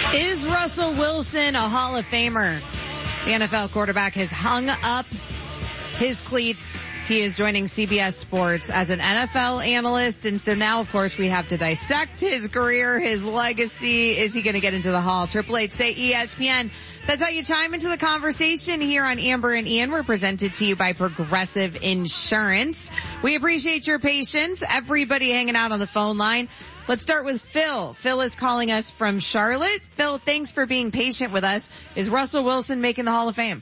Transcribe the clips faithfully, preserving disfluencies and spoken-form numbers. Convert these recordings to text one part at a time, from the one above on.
Is Russell Wilson a Hall of Famer? The N F L quarterback has hung up his cleats. He is joining C B S Sports as an N F L analyst. And so now, of course, we have to dissect his career, his legacy. Is he going to get into the Hall? Triple eight say E S P N. That's how you chime into the conversation here on Amber and Ian. We're presented to you by Progressive Insurance. We appreciate your patience. Everybody hanging out on the phone line. Let's start with Phil. Phil is calling us from Charlotte. Phil, thanks for being patient with us. Is Russell Wilson making the Hall of Fame?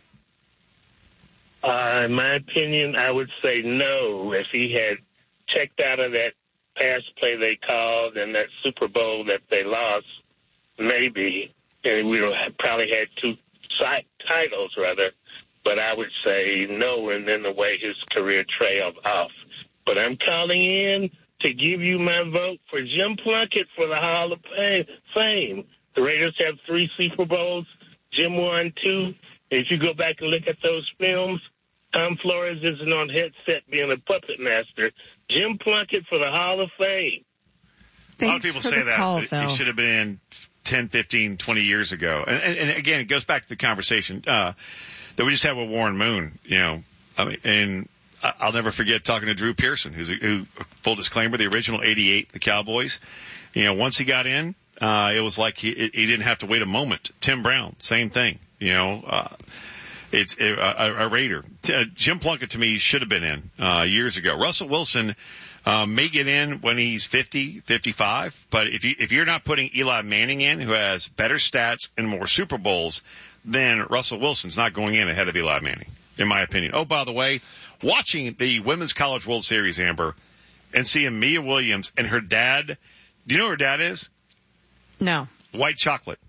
Uh, in my opinion, I would say no. If he had checked out of that pass play they called and that Super Bowl that they lost, maybe, and we would have probably had two titles, rather. But I would say no, and then the way his career trailed off. But I'm calling in to give you my vote for Jim Plunkett for the Hall of Fame. The Raiders have three Super Bowls. Jim won two. If you go back and look at those films, Tom Flores isn't on headset being a puppet master. Jim Plunkett for the Hall of Fame. Thanks a lot of people say that. Call, it, it should have been ten, fifteen, twenty years ago. And, and, and again, it goes back to the conversation uh, that we just had with Warren Moon. You know, I mean, and I'll never forget talking to Drew Pearson, who's a, who, full disclaimer, the original eighty-eight, the Cowboys. You know, once he got in, uh, it was like he, he didn't have to wait a moment. Tim Brown, same thing. You know, uh, it's a, a, a Raider. Uh, Jim Plunkett to me should have been in, uh, years ago. Russell Wilson, uh, may get in when he's fifty, fifty-five, but if you, if you're not putting Eli Manning in, who has better stats and more Super Bowls, then Russell Wilson's not going in ahead of Eli Manning, in my opinion. Oh, by the way, watching the Women's College World Series, Amber, and seeing Mia Williams and her dad, do you know who her dad is? No. White chocolate.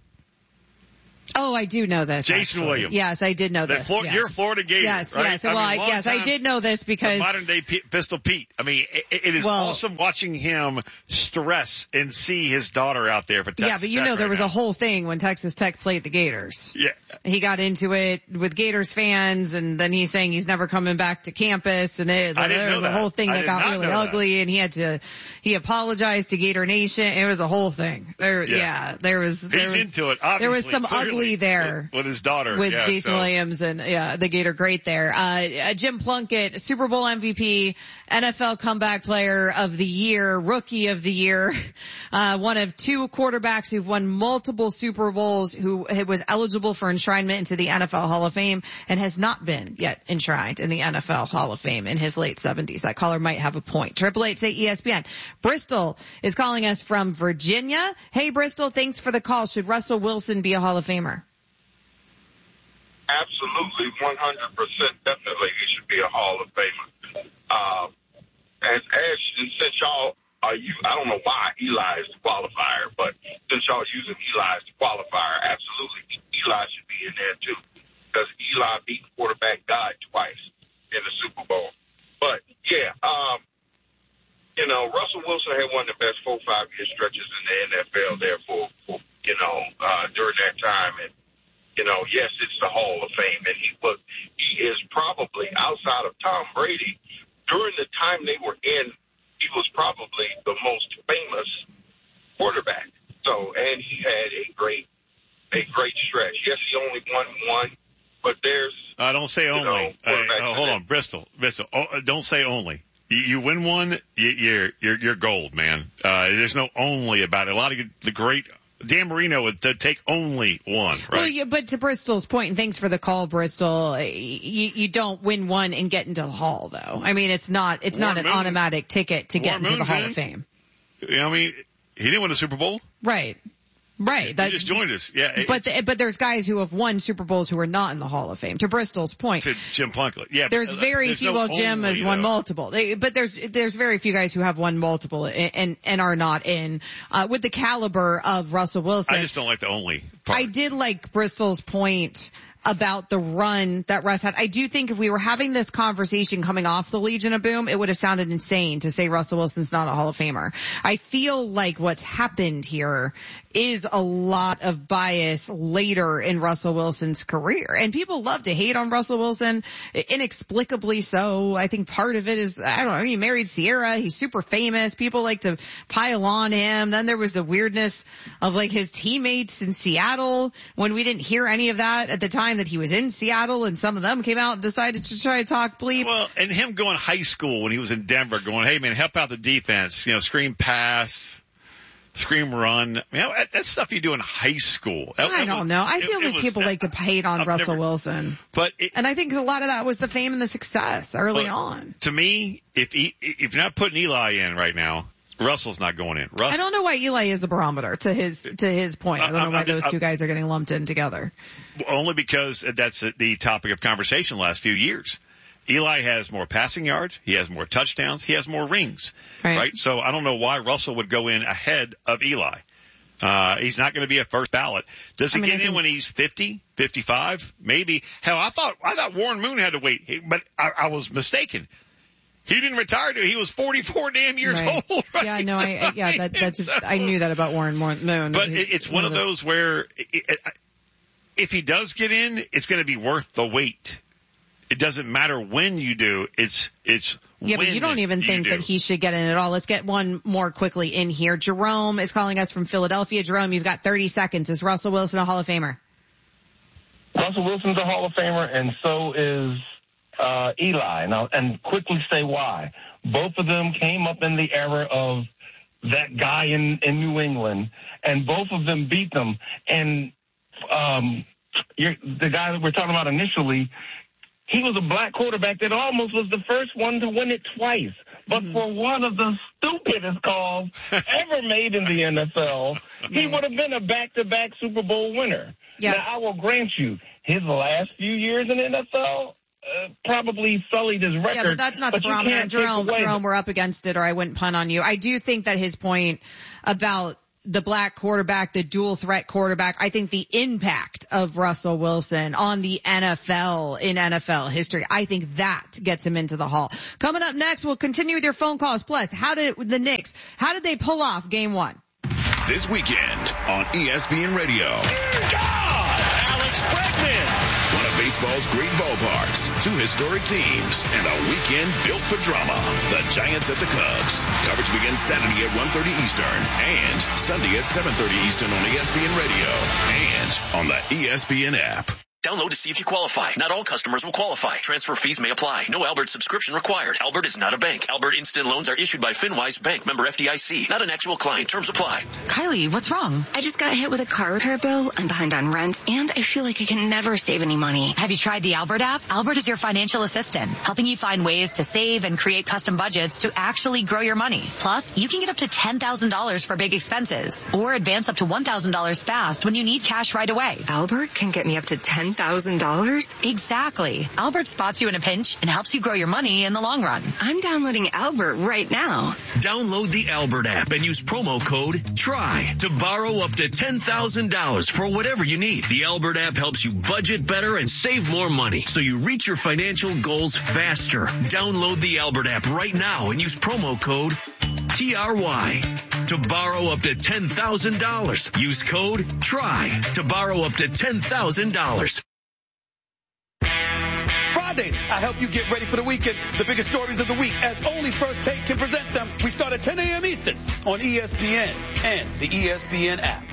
Oh, I do know this. Jason actually. Williams. Yes, I did know that this. Flor- yes. You're a Florida Gator, yes, right? Yes, I well, mean, I, yes, I did know this because modern day P- Pistol Pete. I mean, it, it is well, awesome watching him stress and see his daughter out there for Texas. Yeah, but you Tech know there right was now. a whole thing when Texas Tech played the Gators. Yeah, he got into it with Gators fans, and then he's saying he's never coming back to campus, and it, I didn't there know was that. a whole thing I that did got not really know ugly, that. and he had to he apologized to Gator Nation. It was a whole thing. There, yeah, Yeah. there was. There he's was, into it. Obviously, there was some clearly, ugly there with, with his daughter. with yeah, Jason so. Williams and yeah, the Gator great there. Uh, Jim Plunkett, Super Bowl M V P, N F L Comeback Player of the Year, Rookie of the Year, uh, one of two quarterbacks who've won multiple Super Bowls, who was eligible for enshrinement into the N F L Hall of Fame and has not been yet enshrined in the N F L Hall of Fame in his late seventies. That caller might have a point. Triple eight say E S P N. Bristol is calling us from Virginia. Hey, Bristol, thanks for the call. Should Russell Wilson be a Hall of Famer? Absolutely, one hundred percent, definitely, he should be a Hall of Famer. Uh, as, as since y'all are you, I don't know why Eli is the qualifier, but since y'all are using Eli as the qualifier, absolutely, Eli should be in there too, because Eli beat quarterback God twice in the Super Bowl. But yeah, um, you know, Russell Wilson had one of the best four five year stretches in the N F L there for, for you know uh, during that time. And you know, yes, it's the Hall of Fame, and he was, he is probably, outside of Tom Brady, during the time they were in, he was probably the most famous quarterback. So, and he had a great, a great stretch. Yes, he only won one, but there's, I uh, don't say only. know, Hey, uh, hold on, Bristol, Bristol. Oh, don't say only. You, you win one, you, you're you're you're gold, man. Uh, there's no only about it. A lot of the great. Dan Marino would take only one, right? Well, yeah, but to Bristol's point, and thanks for the call, Bristol, you, you don't win one and get into the Hall, though. I mean, it's not, it's Warren not an Moon, automatic ticket to get Warren into the Moon's Hall in. of Fame. You know, I mean, he didn't win a Super Bowl. Right. Right. That, he just joined us. Yeah. But the, but there's guys who have won Super Bowls who are not in the Hall of Fame. To Bristol's point, to Jim Plunkett. Yeah. There's but, very there's few. no Well, Jim only, has won though. multiple. They, but there's there's very few guys who have won multiple and and, and are not in uh, with the caliber of Russell Wilson. I just don't like the only part. I did like Bristol's point about the run that Russ had. I do think if we were having this conversation coming off the Legion of Boom, it would have sounded insane to say Russell Wilson's not a Hall of Famer. I feel like what's happened here is a lot of bias later in Russell Wilson's career. And people love to hate on Russell Wilson, inexplicably so. I think part of it is, I don't know, he married Sierra. He's super famous. People like to pile on him. Then there was the weirdness of like his teammates in Seattle when we didn't hear any of that at the time that he was in Seattle, and some of them came out and decided to try to talk bleep. Well, and him going high school when he was in Denver going, hey man, help out the defense, you know, screen pass, scream run. I mean, that's stuff you do in high school. That, I that don't was, know. I feel it, like it people was, like to hate on I've Russell never, Wilson. But it, and I think a lot of that was the fame and the success early but on. To me, if he, if you're not putting Eli in right now, Russell's not going in. Russ, I don't know why Eli is the barometer to his to his point. I don't know why I, I, those I, two guys are getting lumped in together. Only because that's the topic of conversation the last few years. Eli has more passing yards. He has more touchdowns. He has more rings. Right. right? So I don't know why Russell would go in ahead of Eli. Uh, he's not going to be a first ballot. Does he I mean, get in think... when he's fifty, fifty-five? Maybe. Hell, I thought, I thought Warren Moon had to wait, but I, I was mistaken. He didn't retire till he was forty-four damn years right. old. Right? Yeah, no, I, I yeah, that, that's, so, I knew that about Warren Moon. But He's it's one of the... those where it, it, if he does get in, it's going to be worth the wait. It doesn't matter when you do. It's, it's yeah, when but you don't even you think do. that he should get in at all. Let's get one more quickly in here. Jerome is calling us from Philadelphia. Jerome, you've got thirty seconds. Is Russell Wilson a Hall of Famer? Russell Wilson's a Hall of Famer, and so is uh, Eli. Now, and quickly say why. Both of them came up in the era of that guy in, in New England, and both of them beat them. And um, you're, the guy that we're talking about initially, he was a black quarterback that almost was the first one to win it twice. But mm-hmm. for one of the stupidest calls ever made in the N F L, he would have been a back-to-back Super Bowl winner. Yeah. Now, I will grant you, his last few years in the N F L uh, probably sullied his record. Yeah, but that's not the barometer. Jerome, Jerome, we're up against it, or I wouldn't punt on you. I do think that his point about the black quarterback, the dual threat quarterback, I think the impact of Russell Wilson on the N F L in N F L history, I think that gets him into the Hall. Coming up next, we'll continue with your phone calls. Plus, how did the Knicks, how did they pull off game one? This weekend on E S P N Radio. God! Alex Bregman! One of baseball's great ballparks, two historic teams, and a weekend built for drama. The Giants at the Cubs. Coverage begins Saturday at one thirty Eastern and Sunday at seven thirty Eastern on E S P N Radio and on the E S P N app. Download to see if you qualify. Not all customers will qualify. Transfer fees may apply. No Albert subscription required. Albert is not a bank. Albert Instant Loans are issued by FinWise Bank, member F D I C. Not an actual client. Terms apply. Kylie, what's wrong? I just got hit with a car repair bill. I'm behind on rent, and I feel like I can never save any money. Have you tried the Albert app? Albert is your financial assistant, helping you find ways to save and create custom budgets to actually grow your money. Plus, you can get up to ten thousand dollars for big expenses, or advance up to one thousand dollars fast when you need cash right away. Albert can get me up to ten thousand dollars? Exactly. Albert spots you in a pinch and helps you grow your money in the long run. I'm downloading Albert right now. Download the Albert app and use promo code TRY to borrow up to ten thousand dollars for whatever you need. The Albert app helps you budget better and save more money so you reach your financial goals faster. Download the Albert app right now and use promo code T R Y to borrow up to ten thousand dollars. Use code TRY to borrow up to ten thousand dollars. Fridays, I help you get ready for the weekend. The biggest stories of the week, as only First Take can present them. We start at ten a.m. Eastern on E S P N and the E S P N app.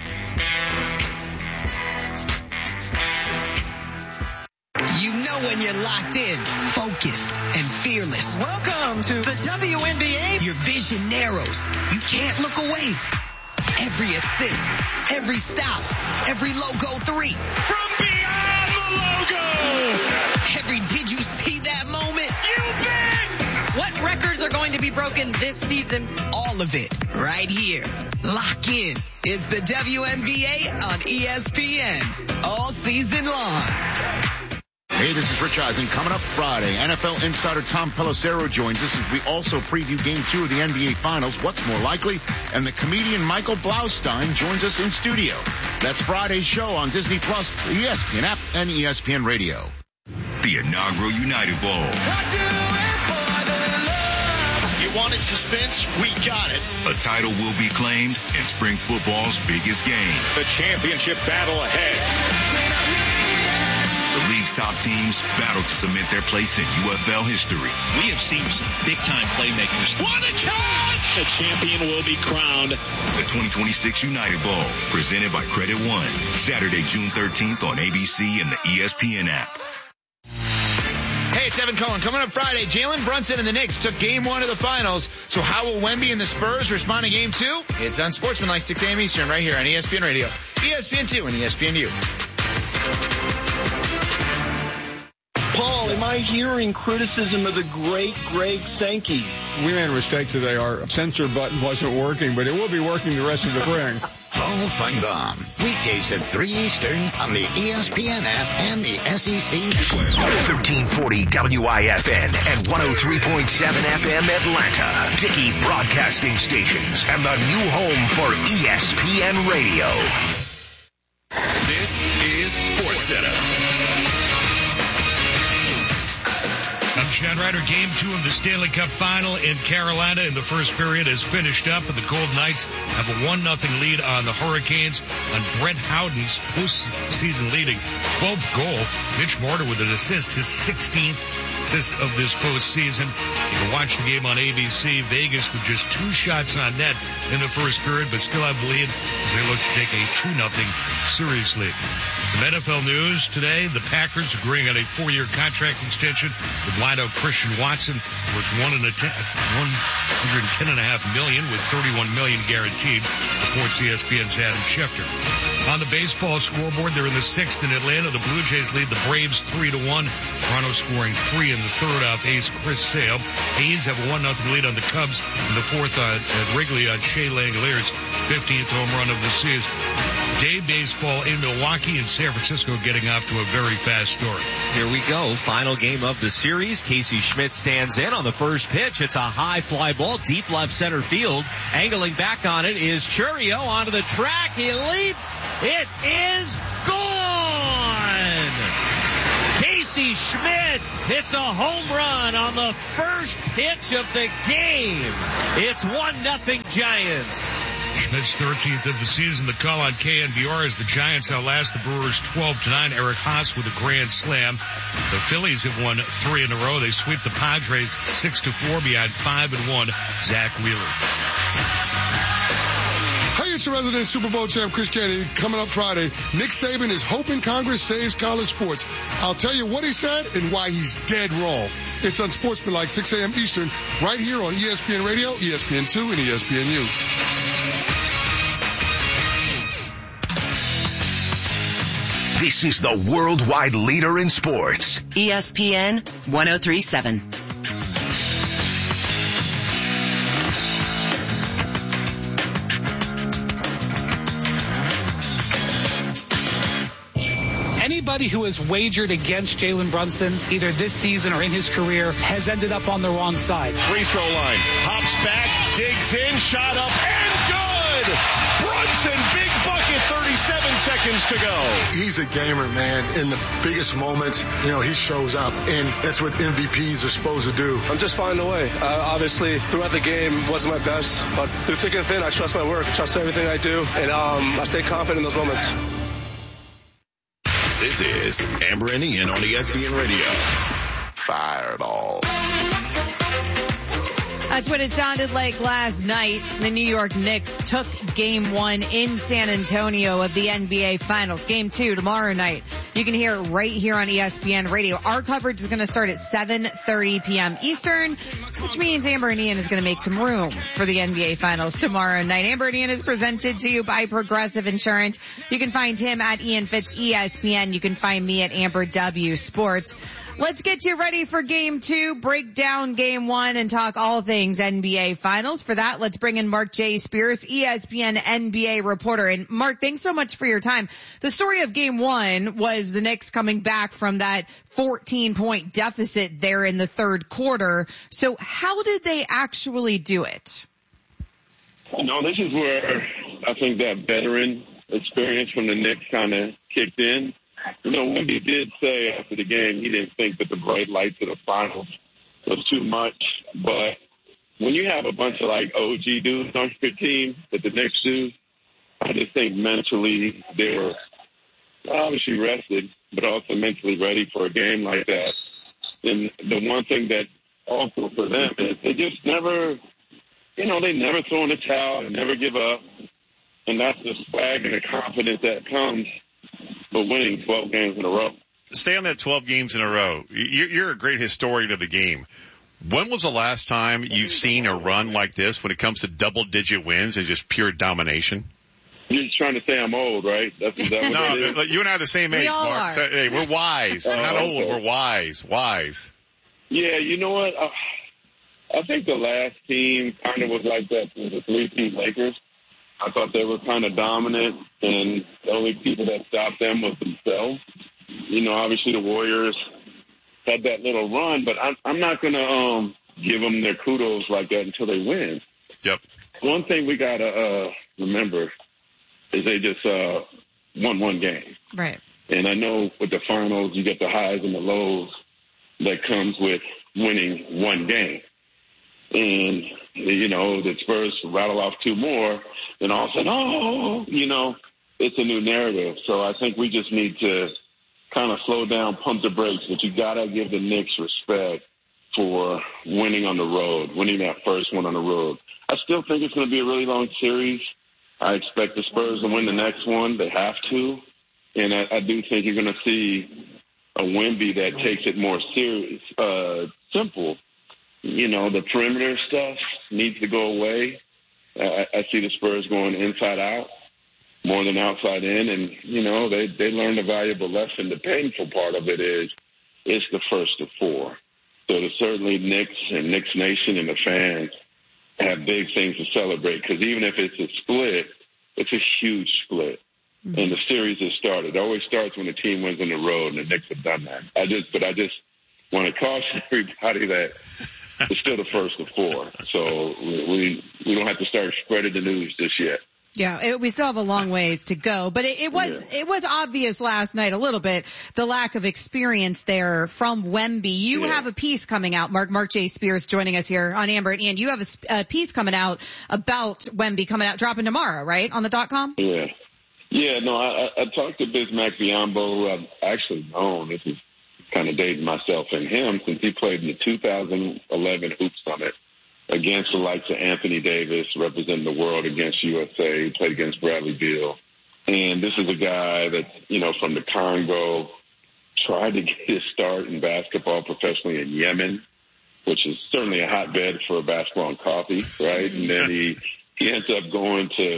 You know when you're locked in, focused, and fearless. Welcome to the W N B A. Your vision narrows. You can't look away. Every assist, every stop, every logo three. From beyond the logo! Every did you see that moment? You bet! What records are going to be broken this season? All of it, right here. Lock in. It's the W N B A on E S P N. All season long. Hey, this is Rich Eisen. Coming up Friday, N F L insider Tom Pelissero joins us as we also preview Game two of the N B A Finals, What's More Likely, and the comedian Michael Blaustein joins us in studio. That's Friday's show on Disney Plus, the E S P N app, and E S P N Radio. The inaugural United Bowl. You wanted suspense? We got it. A title will be claimed in spring football's biggest game. The championship battle ahead. The league's top teams battle to cement their place in U F L history. We have seen some big-time playmakers. What a catch! The champion will be crowned. The twenty twenty-six United Bowl, presented by Credit One. Saturday, June thirteenth on A B C and the E S P N app. Hey, it's Evan Cohen. Coming up Friday, Jalen Brunson and the Knicks took game one of the finals. So how will Wemby and the Spurs respond to game two? It's on Sportsmanlike, six a.m. Eastern, right here on E S P N Radio, E S P N two, and E S P N U. Paul, am I hearing criticism of the great Greg Sankey? We made a mistake today. Our censor button wasn't working, but it will be working the rest of the spring. Paul Feinbaum, weekdays at three Eastern on the E S P N app and the S E C Network. thirteen forty W I F N and one oh three point seven F M Atlanta. Dickey Broadcasting Stations and the new home for E S P N Radio. This is SportsCenter. I'm Chad Ryder. Game two of the Stanley Cup Final in Carolina in the first period has finished up, and the Golden Knights have a one nothing lead on the Hurricanes on Brett Howden's postseason leading twelfth goal. Mitch Marner with an assist, his sixteenth assist of this postseason. You can watch the game on A B C. Vegas with just two shots on net in the first period, but still have the lead as they look to take a two nothing series lead. Some N F L news today. The Packers agreeing on a four-year contract extension with wideout Christian Watson, worth one and a ten, one hundred ten and a half million with thirty-one million guaranteed. Reports E S P N's Adam Schefter. On the baseball scoreboard, they're in the sixth in Atlanta. The Blue Jays lead the Braves three to one. Toronto scoring three in the third off ace Chris Sale. A's have a one nothing lead on the Cubs in the fourth on, at Wrigley on Shea Langoliers' fifteenth home run of the season. Day baseball in Milwaukee and San Francisco getting off to a very fast start. Here we go. Final game of the series. Casey Schmidt stands in on the first pitch. It's a high fly ball, deep left center field. Angling back on it is Churio onto the track. He leaps. It is gone. Casey Schmidt hits a home run on the first pitch of the game. It's one nothing Giants. Schmidt's thirteenth of the season. The call on K N B R as the Giants outlast the Brewers twelve to nine. Eric Haas with a grand slam. The Phillies have won three in a row. They sweep the Padres six to four behind five and one. Zach Wheeler. Hey, it's your resident Super Bowl champ, Chris Kennedy. Coming up Friday, Nick Saban is hoping Congress saves college sports. I'll tell you what he said and why he's dead wrong. It's on Sportsmanlike, six a.m. Eastern, right here on E S P N Radio, E S P N two, and E S P N U. This is the worldwide leader in sports. E S P N one oh three point seven. Anybody who has wagered against Jalen Brunson, either this season or in his career, has ended up on the wrong side. Free throw line. Hops back, digs in, shot up, and good! Brunson, big bucket, thirty-seven seconds to go. He's a gamer, man. In the biggest moments, you know, he shows up, and that's what M V Ps are supposed to do. I'm just finding a way. Uh, obviously, throughout the game, wasn't my best, but through thick and thin, I trust my work, trust everything I do, and um, I stay confident in those moments. This is Amber and Ian on E S P N Radio. Fireball. That's what it sounded like last night. The New York Knicks took game one in San Antonio of the N B A Finals. Game two tomorrow night. You can hear it right here on E S P N Radio. Our coverage is going to start at seven thirty p.m. Eastern, which means Amber and Ian is going to make some room for the N B A Finals tomorrow night. Amber and Ian is presented to you by Progressive Insurance. You can find him at Ian Fitz E S P N. You can find me at Amber W Sports. Let's get you ready for game two, break down game one, and talk all things N B A Finals. For that, let's bring in Mark J. Spears, E S P N N B A reporter. And Mark, thanks so much for your time. The story of game one was the Knicks coming back from that fourteen-point deficit there in the third quarter. So how did they actually do it? No, this is where I think that veteran experience from the Knicks kind of kicked in. You know, Wemby did say after the game he didn't think that the bright lights of the finals was too much. But when you have a bunch of, like, O G dudes on your team that the Knicks do, I just think mentally they were obviously rested, but also mentally ready for a game like that. And the one thing that also for them is they just never – you know, they never throw in the towel, they never give up. And that's the swag and the confidence that comes with winning twelve games in a row. Stay on that twelve games in a row. You're a great historian of the game. When was the last time you've seen a run like this when it comes to double-digit wins and just pure domination? You're just trying to say I'm old, right? That's is that what no, it is? You and I are the same age, We all Mark. are. So, hey, we're wise. We're Oh, not old. okay. We're wise. Wise. Yeah, you know what? I, I think the last team kind of was like that, the three-peat Lakers. I thought they were kind of dominant, and the only people that stopped them was themselves. You know, obviously the Warriors had that little run, but I'm, I'm not going to um, give them their kudos like that until they win. Yep. One thing we got to uh, remember is they just uh, won one game. Right. And I know with the finals, you get the highs and the lows that comes with winning one game. And, you know, the Spurs rattle off two more, and all of a sudden, oh, you know, it's a new narrative. So I think we just need to kind of slow down, pump the brakes, but you got to give the Knicks respect for winning on the road, winning that first one on the road. I still think it's going to be a really long series. I expect the Spurs to win the next one. They have to. And I, I do think you're going to see a Wemby that takes it more serious, uh, simple. You know, the perimeter stuff needs to go away. Uh, I see the Spurs going inside out more than outside in. And, you know, they, they learned a valuable lesson. The painful part of it is it's the first of four. So there's certainly Knicks and Knicks Nation and the fans have big things to celebrate, because even if it's a split, it's a huge split. Mm-hmm. And the series has started. It always starts when the team wins on the road, and the Knicks have done that. I just, but I just want to caution everybody that it's still the first of four. So we we don't have to start spreading the news just yet. Yeah, it, we still have a long ways to go, but it, it was yeah. it was obvious last night a little bit, the lack of experience there from Wemby. You yeah. have a piece coming out, Mark Mark J. Spears joining us here on Amber, and you have a, a piece coming out about Wemby coming out, dropping tomorrow, right, on the dot com? Yeah, yeah. No, I, I talked to Bismack Biyombo, who I've actually known. This is kind of dating myself and him since he played in the two thousand eleven Hoop Summit against the likes of Anthony Davis, representing the world against U S A. He played against Bradley Beal. And this is a guy that, you know, from the Congo, tried to get his start in basketball professionally in Yemen, which is certainly a hotbed for basketball and coffee, right? And then he, he ends up going to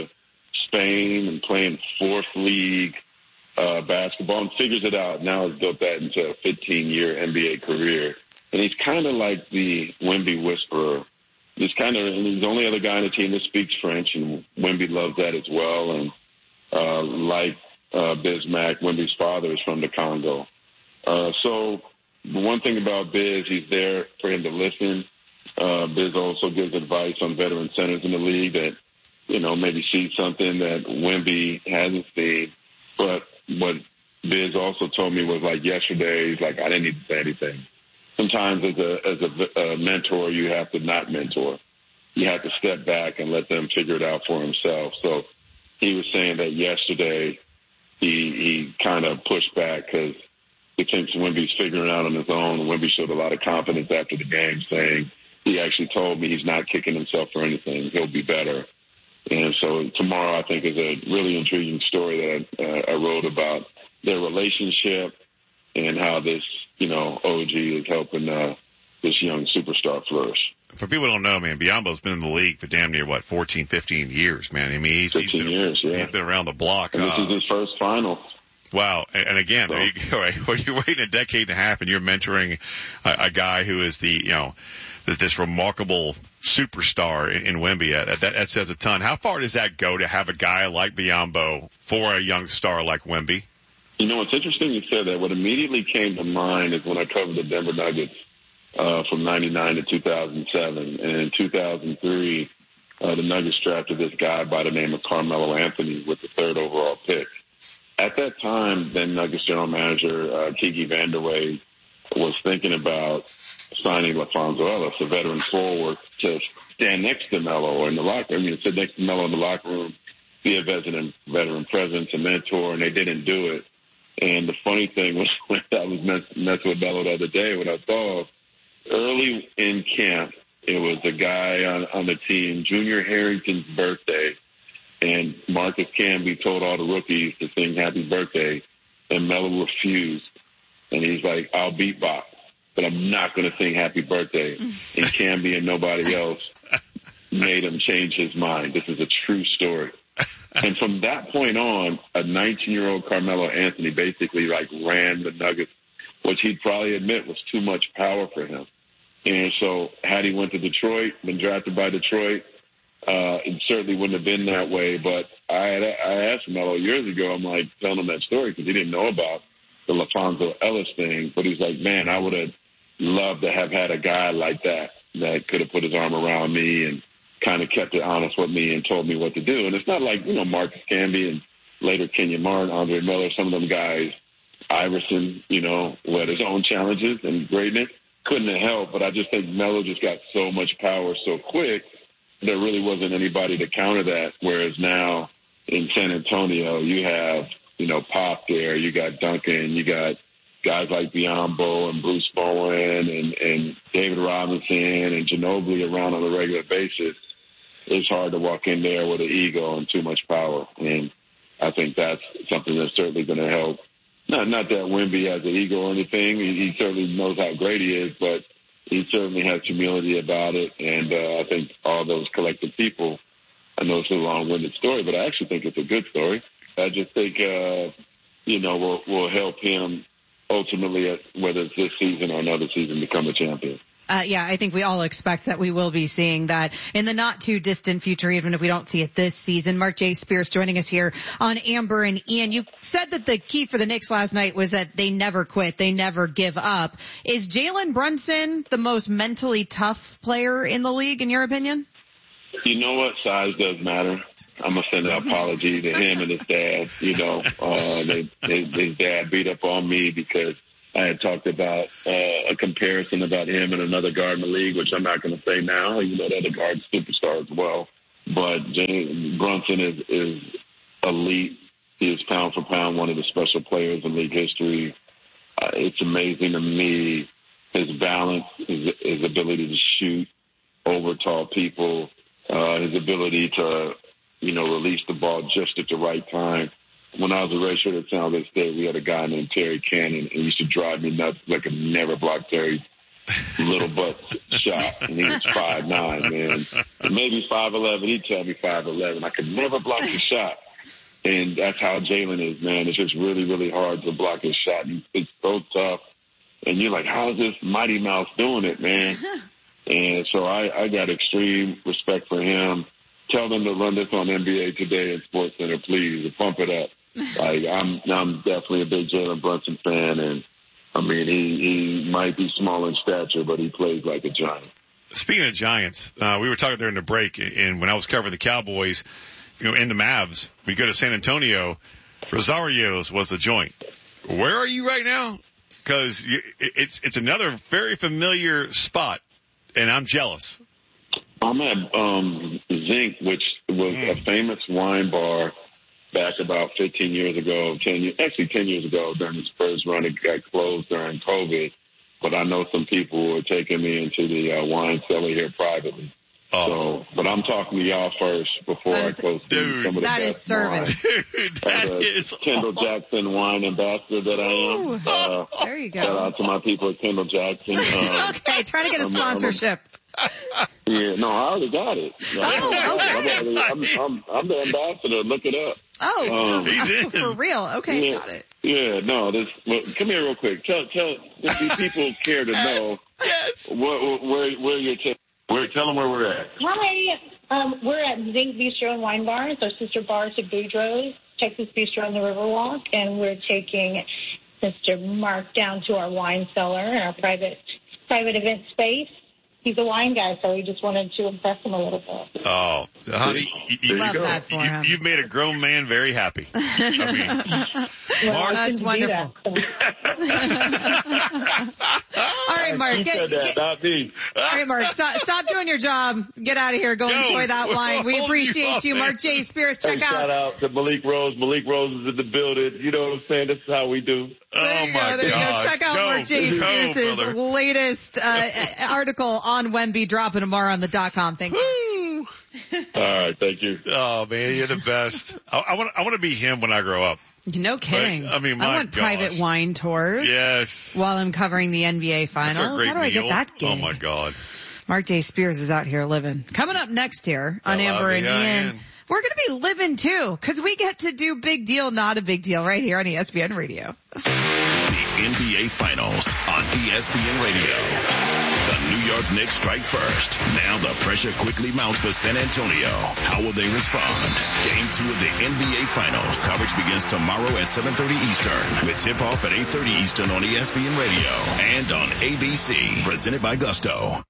Spain and playing fourth league uh, basketball and figures it out. Now has built that into a fifteen-year N B A career. And he's kind of like the Wemby whisperer. He's kind of, and he's the only other guy on the team that speaks French, and Wemby loves that as well. And uh, like uh, Bismack, Wemby's father is from the Congo. Uh, so the one thing about Biz, he's there for him to listen. Uh, Biz also gives advice on veteran centers in the league that, you know, maybe see something that Wemby hasn't seen. But what Biz also told me was, like, yesterday, he's like, I didn't need to say anything. Sometimes as a as a, a mentor, you have to not mentor. You have to step back and let them figure it out for himself. So he was saying that yesterday he he kind of pushed back because he thinks Wemby's figuring it out on his own. Wemby showed a lot of confidence after the game, saying he actually told me he's not kicking himself for anything. He'll be better. And so tomorrow, I think, is a really intriguing story that I, uh, I wrote about their relationship and how this, you know, O G is helping uh, this young superstar flourish. For people who don't know, man, Biyombo's been in the league for damn near, what, fourteen, fifteen years, man. I mean, he's, fifteen he's been, years, yeah. He's been around the block. And this uh, is his first final. Wow. And, and again, there you go. Right? When you're waiting a decade and a half and you're mentoring a, a guy who is the, you know, this remarkable superstar in, in Wemby, that, that, that says a ton. How far does that go to have a guy like Biyombo for a young star like Wemby? You know, it's interesting you said that. What immediately came to mind is when I covered the Denver Nuggets uh, from ninety-nine to two thousand seven. And in two thousand three, uh, the Nuggets drafted this guy by the name of Carmelo Anthony with the third overall pick. At that time, then Nuggets general manager uh, Kiki Vandeweghe was thinking about signing LaFonso Ellis, a veteran forward, to stand next to Melo in the locker room. I mean, sit next to Melo in the locker room, be a veteran, veteran presence, a mentor, and they didn't do it. And the funny thing was when I was messing mess with Melo the other day, when I saw early in camp, it was a guy on, on the team, Junior Harrington's birthday, and Marcus Camby told all the rookies to sing happy birthday, and Melo refused. And he's like, I'll beatbox, but I'm not going to sing happy birthday. And Camby and nobody else made him change his mind. This is a true story. And from that point on, a nineteen-year-old Carmelo Anthony basically like ran the Nuggets, which he'd probably admit was too much power for him. And so had he went to Detroit, been drafted by Detroit, uh, it certainly wouldn't have been that way. But I had, I asked Melo years ago, I'm like telling him that story because he didn't know about the LaFonso Ellis thing. But he's like, man, I would have loved to have had a guy like that that could have put his arm around me and kind of kept it honest with me and told me what to do. And it's not like, you know, Marcus Camby and later Kenyon Martin, Andre Miller, some of them guys, Iverson, you know, who had his own challenges and greatness, couldn't have helped. But I just think Melo just got so much power so quick, there really wasn't anybody to counter that. Whereas now in San Antonio, you have, you know, Pop there, you got Duncan, you got guys like Biyombo and Bruce Bowen and, and David Robinson and Ginobili around on a regular basis. It's hard to walk in there with an ego and too much power. And I think that's something that's certainly going to help. Not, not that Wemby has an ego or anything. He, he certainly knows how great he is, but he certainly has humility about it. And uh, I think all those collective people, I know it's a long-winded story, but I actually think it's a good story. I just think, uh, you know, will will help him ultimately, whether it's this season or another season, become a champion. Uh, yeah, I think we all expect that we will be seeing that in the not too distant future, even if we don't see it this season. Mark J. Spears joining us here on Amber and Ian. You said that the key for the Knicks last night was that they never quit. They never give up. Is Jalen Brunson the most mentally tough player in the league, in your opinion? You know what? Size does matter. I'm going to send an apology to him and his dad. You know, uh, they, they, his dad beat up on me because I had talked about uh, a comparison about him and another guard in the league, which I'm not going to say now. You know, that other guard's superstar as well. But James Brunson is, is elite. He is pound for pound one of the special players in league history. Uh, it's amazing to me his balance, his, his ability to shoot over tall people, uh, his ability to, you know, release the ball just at the right time. When I was a redshirt at San Jose State, we had a guy named Terry Cannon, and he used to drive me nuts. I could never block Terry's little butt shot, and he was five nine, man. Maybe five eleven. He'd tell me five eleven. I could never block the shot. And that's how Jalen is, man. It's just really, really hard to block his shot. It's so tough. And you're like, how is this Mighty Mouse doing it, man? And so I, I got extreme respect for him. Tell them to run this on N B A Today and SportsCenter, please, and pump it up. Like, I'm, I'm definitely a big Jalen Brunson fan, and I mean, he, he might be small in stature, but he plays like a giant. Speaking of Giants, uh, we were talking during the break, and when I was covering the Cowboys, you know, in the Mavs, we go to San Antonio, Rosario's was the joint. Where are you right now? Because it's it's another very familiar spot, and I'm jealous. I'm at um, Zinc, which was mm. a famous wine bar back about fifteen years ago, ten years, actually ten years ago during the Spurs run. It got closed during COVID, but I know some people who are taking me into the uh, wine cellar here privately. Oh. So, but I'm talking to y'all first before is, I close dude, some of the that is service. Dude, that is Kendall awful. Jackson wine ambassador that I am. Uh, there you go. Shout out to my people at Kendall Jackson. Um, okay, trying to get a sponsorship. I'm, I'm, yeah, no, I already got it. Oh, okay. I'm, I'm, I'm, I'm the ambassador. Look it up. Oh, Um, for, He's in. for real. Okay, yeah, got it. Yeah, no, this, well, come here real quick. Tell, tell, if these people care to know Yes. where, where, where you're taking, where, tell them where we're at. Hi, um, we're at Zinc Bistro and Wine Bar. It's our sister bar to Boudreaux's, Texas Bistro on the Riverwalk, and we're taking Mister Mark down to our wine cellar, our private private event space. He's a wine guy, so we just wanted to impress him a little bit. Oh, honey, you, you, Love that for him. you, you've made a grown man very happy. I mean, Well, Mark, I That's couldn't do wonderful. that, All right, Mark. You Get, said that, get, not me. all right, Mark. Stop, stop doing your job. Get out of here. Go, Go. enjoy that wine. We Hold you appreciate up, you, man. Mark J. Spears. Check Hey, shout out. out to Malik Rose. Malik Rose is in the building. You know what I'm saying? This is how we do. There oh you my go. There you go. gosh. Check out Go, Mark J. go, Spears' brother. latest uh, article on Wemby dropping tomorrow on the dot com. Thank you. Woo. All right, thank you. Oh man, you're the best. I, I want, I want to be him when I grow up. No kidding. Right? I mean, I my want gosh. private wine tours. Yes. While I'm covering the N B A That's a finals. great How do I meal. get that gig? Oh my God. Mark J. Spears is out here living. Coming up next here on I love Amber it. and Yeah, Ian. Ian. We're going to be living too, because we get to do big deal, not a big deal right here on E S P N Radio. The N B A Finals on E S P N Radio. The New York Knicks strike first. Now the pressure quickly mounts for San Antonio. How will they respond? Game two of the N B A Finals. Coverage begins tomorrow at seven thirty Eastern with tip-off at eight thirty Eastern on E S P N Radio and on A B C. Presented by Gusto.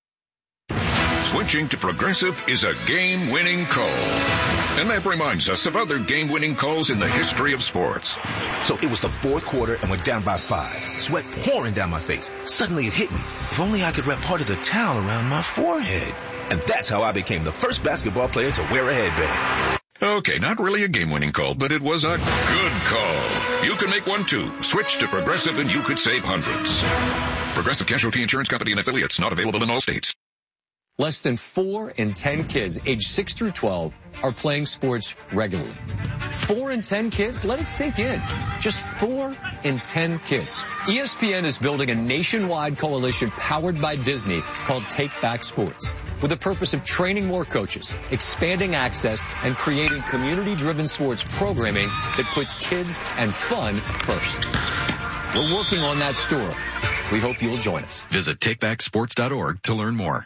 Switching to Progressive is a game-winning call. And that reminds us of other game-winning calls in the history of sports. So it was the fourth quarter and we're down by five. Sweat pouring down my face. Suddenly it hit me. If only I could wrap part of the towel around my forehead. And that's how I became the first basketball player to wear a headband. Okay, not really a game-winning call, but it was a good call. You can make one too. Switch to Progressive and you could save hundreds. Progressive Casualty Insurance Company and affiliates, not available in all states. Less than four in ten kids aged six through twelve are playing sports regularly. Four in ten kids? Let it sink in. Just four in ten kids. E S P N is building a nationwide coalition powered by Disney called Take Back Sports, with the purpose of training more coaches, expanding access, and creating community-driven sports programming that puts kids and fun first. We're working on that story. We hope you'll join us. Visit take back sports dot org to learn more.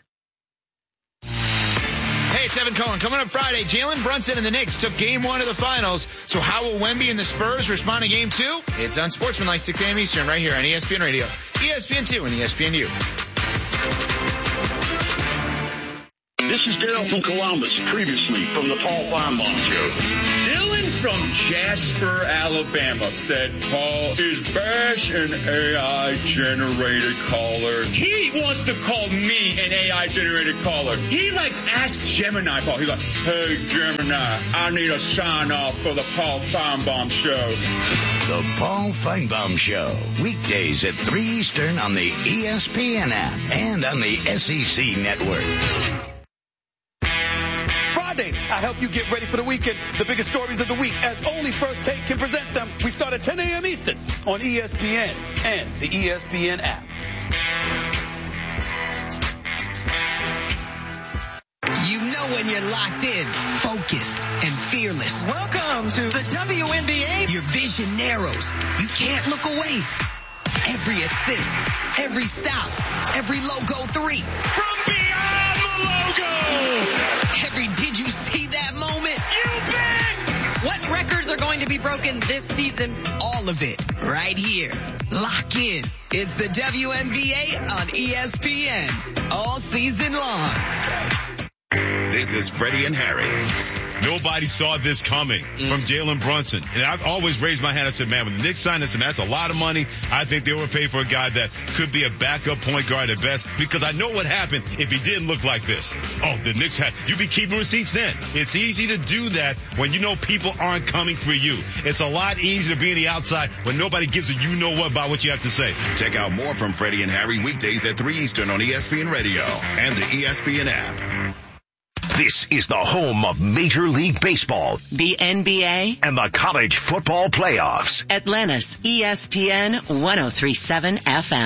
Hey, it's Evan Cohen. Coming up Friday, Jalen Brunson and the Knicks took game one of the finals. So how will Wemby and the Spurs respond to game two? It's on Sportsmanlike, six a.m. Eastern, right here on E S P N Radio, E S P N two, and E S P N U. This is Dale from Columbus, previously from the Paul Feinbaum Show. Dylan from Jasper, Alabama said, Paul, is Bash an A I-generated caller? He wants to call me an A I-generated caller. He, like, asked Gemini, Paul. He's like, hey, Gemini, I need a sign-off for the Paul Feinbaum Show. The Paul Feinbaum Show, weekdays at three Eastern on the E S P N app and on the S E C network. Fridays, I help you get ready for the weekend. The biggest stories of the week, as only First Take can present them. We start at ten a.m. Eastern on E S P N and the E S P N app. You know when you're locked in, focused, and fearless. Welcome to the W N B A. Your vision narrows. You can't look away. Every assist, every stop, every logo three. From beyond the logo! Every did you see that moment? You bet! What records are going to be broken this season? All of it, right here. Lock in. It's the W N B A on E S P N. All season long. This is Freddie and Harry. Nobody saw this coming mm. from Jalen Brunson. And I've always raised my hand and said, man, when the Knicks signed this, man, that's a lot of money. I think they overpaid for a guy that could be a backup point guard at best, because I know what happened if he didn't look like this. Oh, the Knicks had, you'd be keeping receipts then. It's easy to do that when you know people aren't coming for you. It's a lot easier to be on the outside when nobody gives a you know what about what you have to say. Check out more from Freddie and Harry weekdays at three Eastern on E S P N Radio and the E S P N app. This is the home of Major League Baseball, the N B A, and the college football playoffs. Atlanta's E S P N one oh three point seven F M.